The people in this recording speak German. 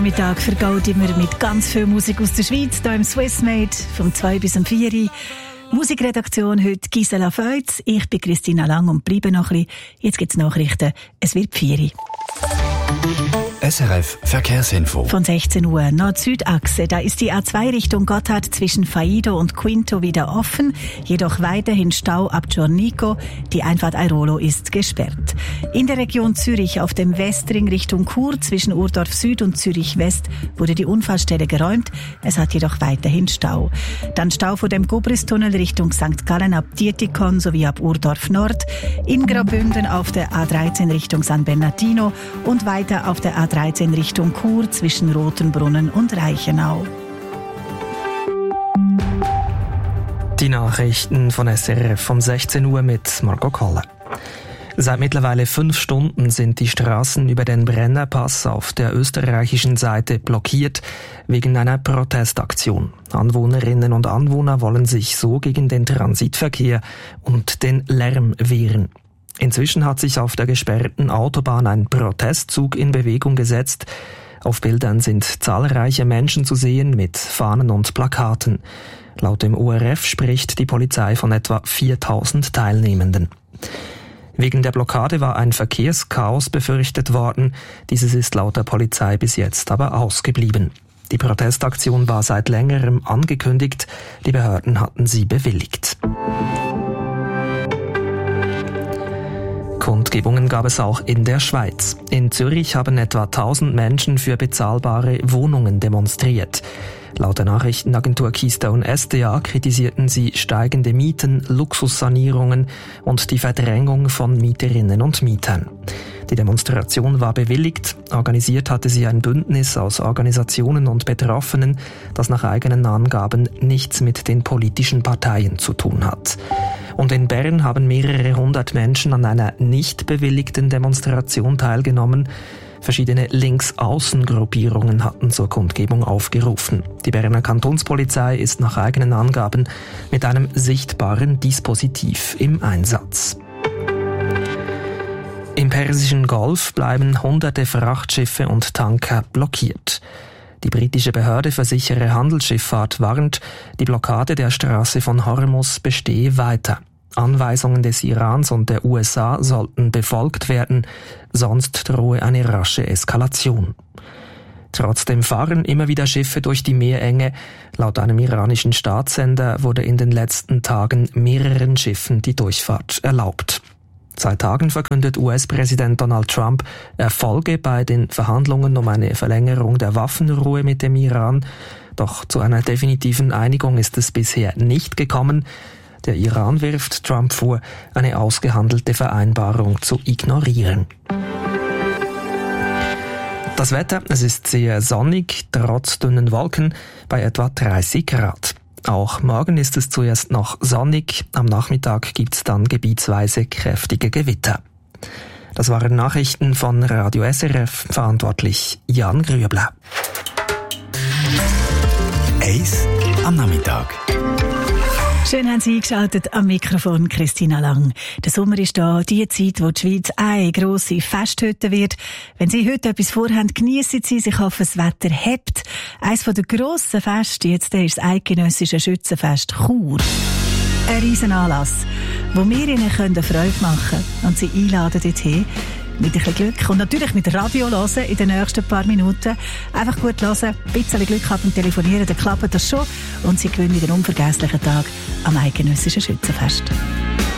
Nachmittag vergeht immer mit ganz viel Musik aus der Schweiz, hier im Swissmade, vom 2 bis 4. Musikredaktion heute Gisela Feutz, ich bin Christina Lang und bleibe noch ein bisschen. Jetzt gibt es Nachrichten, es wird 4. SRF Verkehrsinfo. Von 16 Uhr Nord-Süd-Achse. Da ist die A2 Richtung Gotthard zwischen Faido und Quinto wieder offen, jedoch weiterhin Stau ab Giornico. Die Einfahrt Airolo ist gesperrt. In der Region Zürich auf dem Westring Richtung Chur zwischen Urdorf Süd und Zürich West wurde die Unfallstelle geräumt. Es hat jedoch weiterhin Stau. Dann Stau vor dem Gubristunnel Richtung St. Gallen ab Dietikon sowie ab Urdorf Nord. In Graubünden auf der A13 Richtung San Bernardino und weiter auf der A13 Richtung Chur zwischen Rotenbrunnen und Reichenau. Die Nachrichten von SRF um 16 Uhr mit Margot Koller. Seit mittlerweile 5 Stunden sind die Straßen über den Brennerpass auf der österreichischen Seite blockiert wegen einer Protestaktion. Anwohnerinnen und Anwohner wollen sich so gegen den Transitverkehr und den Lärm wehren. Inzwischen hat sich auf der gesperrten Autobahn ein Protestzug in Bewegung gesetzt. Auf Bildern sind zahlreiche Menschen zu sehen mit Fahnen und Plakaten. Laut dem ORF spricht die Polizei von etwa 4000 Teilnehmenden. Wegen der Blockade war ein Verkehrschaos befürchtet worden. Dieses ist laut der Polizei bis jetzt aber ausgeblieben. Die Protestaktion war seit längerem angekündigt. Die Behörden hatten sie bewilligt. Kundgebungen gab es auch in der Schweiz. In Zürich haben etwa 1000 Menschen für bezahlbare Wohnungen demonstriert. Laut der Nachrichtenagentur Keystone SDA kritisierten sie steigende Mieten, Luxussanierungen und die Verdrängung von Mieterinnen und Mietern. Die Demonstration war bewilligt. Organisiert hatte sie ein Bündnis aus Organisationen und Betroffenen, das nach eigenen Angaben nichts mit den politischen Parteien zu tun hat. Und in Bern haben mehrere hundert Menschen an einer nicht bewilligten Demonstration teilgenommen. Verschiedene Linksaußengruppierungen hatten zur Kundgebung aufgerufen. Die Berner Kantonspolizei ist nach eigenen Angaben mit einem sichtbaren Dispositiv im Einsatz. Im Persischen Golf bleiben hunderte Frachtschiffe und Tanker blockiert. Die britische Behörde für sichere Handelsschifffahrt warnt, die Blockade der Straße von Hormuz bestehe weiter. Anweisungen des Irans und der USA sollten befolgt werden, sonst drohe eine rasche Eskalation. Trotzdem fahren immer wieder Schiffe durch die Meerenge. Laut einem iranischen Staatssender wurde in den letzten Tagen mehreren Schiffen die Durchfahrt erlaubt. Seit Tagen verkündet US-Präsident Donald Trump Erfolge bei den Verhandlungen um eine Verlängerung der Waffenruhe mit dem Iran. Doch zu einer definitiven Einigung ist es bisher nicht gekommen. Der Iran wirft Trump vor, eine ausgehandelte Vereinbarung zu ignorieren. Das Wetter, es ist sehr sonnig, trotz dünnen Wolken, bei etwa 30 Grad. Auch morgen ist es zuerst noch sonnig, am Nachmittag gibt's dann gebietsweise kräftige Gewitter. Das waren Nachrichten von Radio SRF, verantwortlich Jan Grüebler. Eis am Nachmittag. Schön haben Sie eingeschaltet am Mikrofon Christina Lang. Der Sommer ist da, die Zeit, wo die Schweiz eine grosse Festhütte wird. Wenn Sie heute etwas vorhaben, geniessen Sie es. Ich hoffe, das Wetter hebt. Eines der grossen Feste jetzt ist das eidgenössische Schützenfest Chur. Ein riesen Anlass, wo wir Ihnen Freude machen können und Sie einladen dorthin. Mit ein bisschen Glück und natürlich mit Radio hören in den nächsten paar Minuten. Einfach gut hören, ein bisschen Glück haben und telefonieren, dann klappt das schon. Und Sie gewinnen den unvergesslichen Tag am eidgenössischen Schützenfest.